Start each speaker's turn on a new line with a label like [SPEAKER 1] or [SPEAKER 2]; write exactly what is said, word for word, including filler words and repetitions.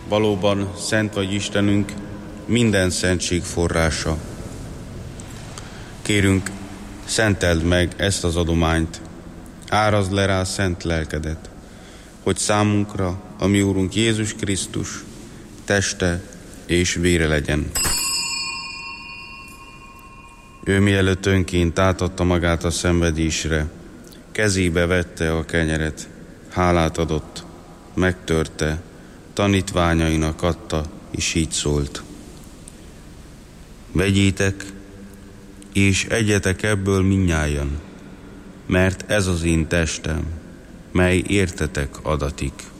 [SPEAKER 1] Valóban szent vagy Istenünk, minden szentség forrása. Kérünk, szenteld meg ezt az adományt, árazd le rá szent lelkedet, hogy számunkra, a mi Úrunk Jézus Krisztus teste és vére legyen. Ő mielőtt önként átadta magát a szenvedésre, kezébe vette a kenyeret, hálát adott, megtörte, tanítványainak adta, és így szólt. Vegyétek, és egyetek ebből mindnyájan, mert ez az én testem, mely értetek adatik.